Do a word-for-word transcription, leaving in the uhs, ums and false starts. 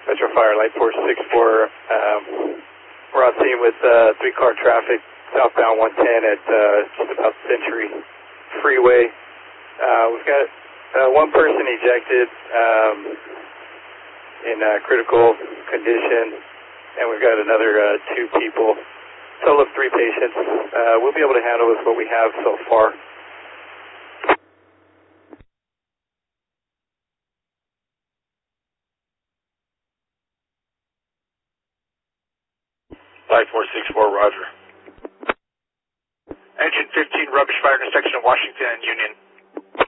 Metro Fire, Light four six four. Um, we're on scene with uh, three-car traffic southbound one ten at uh, just about Century Freeway. Uh, we've got uh, one person ejected um, in uh, critical condition, and we've got another uh, two people. Total of three patients. Uh, we'll be able to handle with what we have so far. Light four six four, roger. Engine fifteen, rubbish fire intersection of Washington and Union.